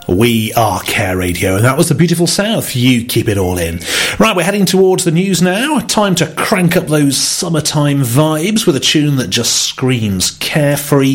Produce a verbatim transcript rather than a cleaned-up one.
We are Care Radio, and that was the beautiful South. You keep it all in. Right, we're heading towards the news now. Time to crank up those summertime vibes with a tune that just screams carefree